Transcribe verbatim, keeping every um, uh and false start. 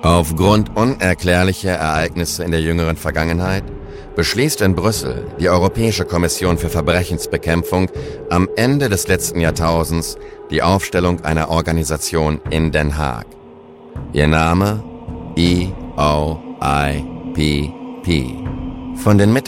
Aufgrund unerklärlicher Ereignisse in der jüngeren Vergangenheit beschließt in Brüssel die Europäische Kommission für Verbrechensbekämpfung am Ende des letzten Jahrtausends die Aufstellung einer Organisation in Den Haag. Ihr Name E O I P P. Von den